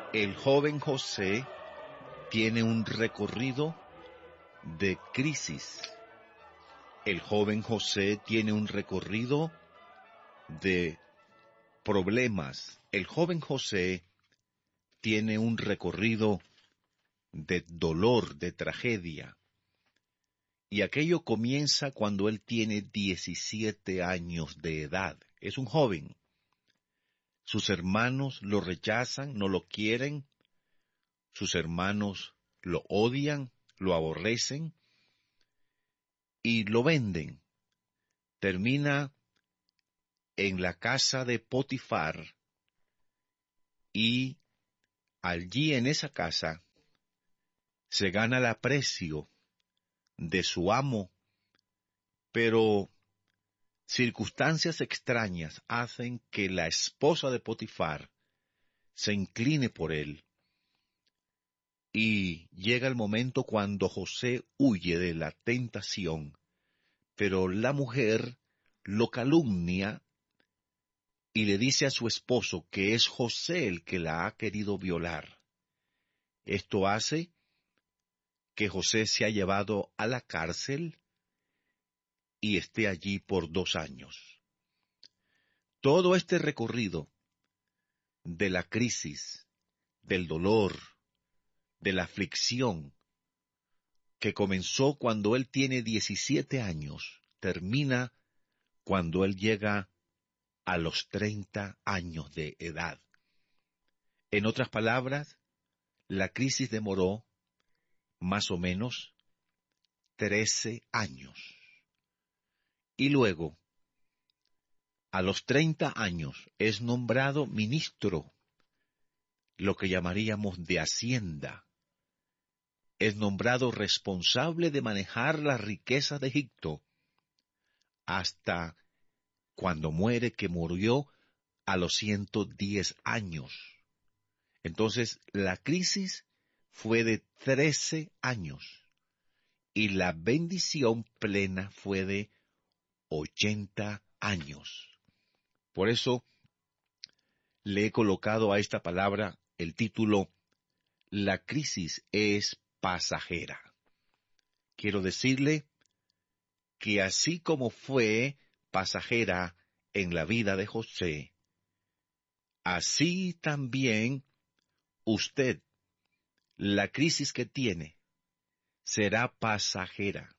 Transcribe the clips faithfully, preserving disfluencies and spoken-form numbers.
El joven José tiene un recorrido de crisis. El joven José tiene un recorrido de problemas. El joven José tiene un recorrido de dolor, de tragedia. Y aquello comienza cuando él tiene diecisiete años de edad. Es un joven. Sus hermanos lo rechazan, no lo quieren. Sus hermanos lo odian, lo aborrecen y lo venden. Termina en la casa de Potifar y allí en esa casa se gana el aprecio de su amo, pero circunstancias extrañas hacen que la esposa de Potifar se incline por él. Y llega el momento cuando José huye de la tentación, pero la mujer lo calumnia y le dice a su esposo que es José el que la ha querido violar. Esto hace que José sea llevado a la cárcel y esté allí por dos años. Todo este recorrido de la crisis, del dolor, de la aflicción, que comenzó cuando él tiene diecisiete años, termina cuando él llega a los treinta años de edad. En otras palabras, la crisis demoró más o menos trece años. Y luego, a los treinta años, es nombrado ministro, lo que llamaríamos de Hacienda. Es nombrado responsable de manejar las riquezas de Egipto hasta cuando muere, que murió a los ciento diez años. Entonces, la crisis fue de trece años y la bendición plena fue de ochenta años. Por eso le he colocado a esta palabra el título, La crisis es pasajera. Quiero decirle que así como fue pasajera en la vida de José, así también usted, la crisis que tiene, será pasajera.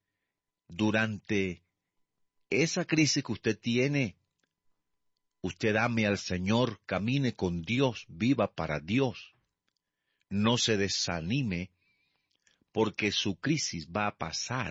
Durante esa crisis que usted tiene, usted ame al Señor, camine con Dios, viva para Dios. No se desanime, porque su crisis va a pasar.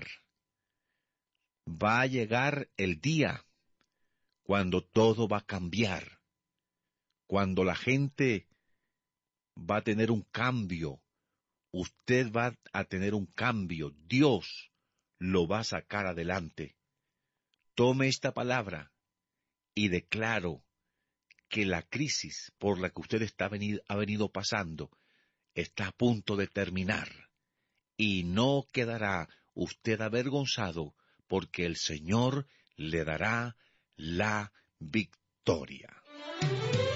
Va a llegar el día cuando todo va a cambiar, cuando la gente va a tener un cambio, usted va a tener un cambio, Dios lo va a sacar adelante. Tome esta palabra y declaro que la crisis por la que usted está venido, ha venido pasando está a punto de terminar y no quedará usted avergonzado porque el Señor le dará la victoria.